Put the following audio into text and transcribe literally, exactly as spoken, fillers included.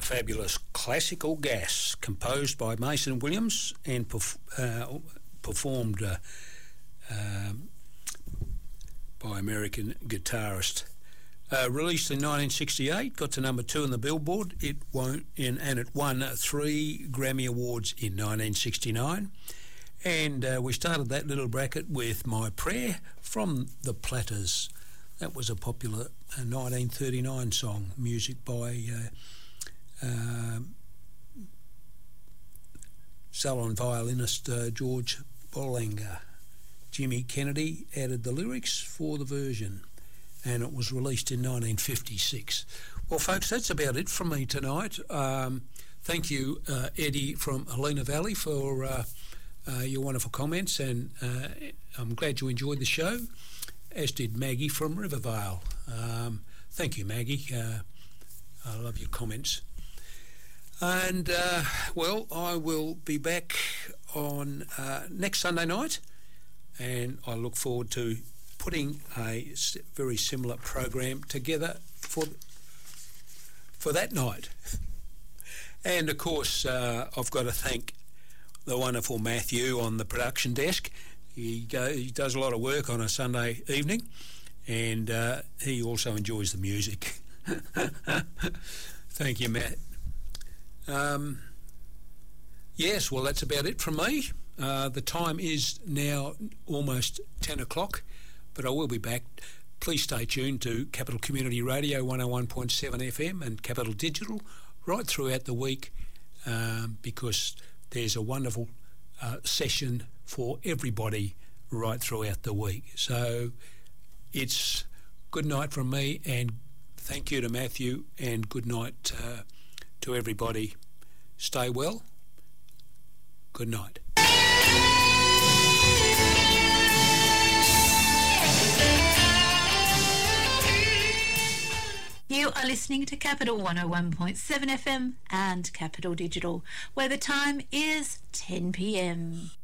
fabulous Classical Gas, composed by Mason Williams and perf- uh, performed uh, uh, by American guitarist. Uh, released in nineteen sixty-eight, got to number two in the Billboard. It won in, and it won three Grammy Awards in nineteen sixty-nine. And uh, we started that little bracket with My Prayer from the Platters. That was a popular uh, nineteen thirty-nine song, music by uh, uh, salon violinist uh, George Boulanger. Jimmy Kennedy added the lyrics for the version, and it was released in nineteen fifty-six. Well, folks, that's about it from me tonight. Um, thank you, uh, Eddie from Helena Valley, for uh, uh, your wonderful comments, and uh, I'm glad you enjoyed the show, as did Maggie from Rivervale. Um, thank you, Maggie. Uh, I love your comments. And, uh, well, I will be back on uh, next Sunday night, and I look forward to putting a very similar program together for for that night. And, of course, uh, I've got to thank the wonderful Matthew on the production desk. He, go, he does a lot of work on a Sunday evening, and uh, he also enjoys the music. Thank you, Matt. Um, yes, well, that's about it from me. Uh, the time is now almost ten o'clock, but I will be back. Please stay tuned to Capital Community Radio one oh one point seven F M and Capital Digital right throughout the week, um, because there's a wonderful uh, session for everybody right throughout the week. So it's good night from me, and thank you to Matthew, and good night uh, to everybody. Stay well. Good night. You are listening to Capital one oh one point seven F M and Capital Digital, where the time is ten p m.